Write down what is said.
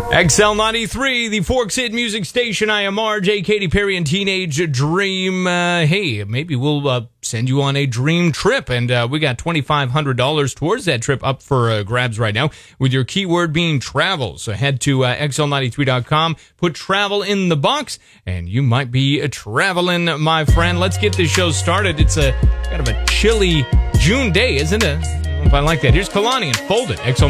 XL93, the Forks Hit Music Station. I am RJ, Katy Perry, and Teenage Dream. Hey, maybe we'll send you on a dream trip, and we got $2,500 towards that trip up for grabs right now, with your keyword being travel. So head to XL93.com, put travel in the box, and you might be traveling, my friend. Let's get this show started. It's a kind of a chilly June day, isn't it? I don't know if I like that. Here's Kalani and Fold It. XL